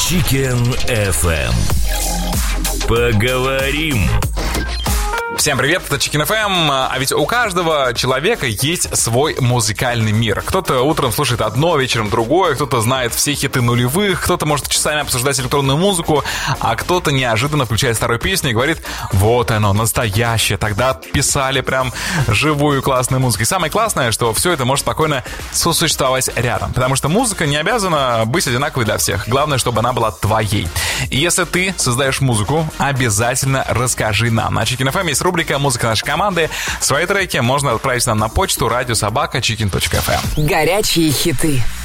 Chicken FM. Поговорим. Всем привет, это Chicken FM. А ведь у каждого человека есть свой музыкальный мир. Кто-то утром слушает одно, вечером другое, кто-то знает все хиты нулевых, кто-то может часами обсуждать электронную музыку, а кто-то неожиданно включает старую песню и говорит: вот оно, настоящее. Тогда писали прям живую классную музыку. И самое классное, что все это может спокойно сосуществовать рядом. Потому что музыка не обязана быть одинаковой для всех. Главное, чтобы она была твоей. И если ты создаешь музыку, обязательно расскажи нам. На Chicken FM есть рубрика «Музыка нашей команды». Свои треки можно отправить нам на почту радиособака.chicken.fm. Горячие хиты.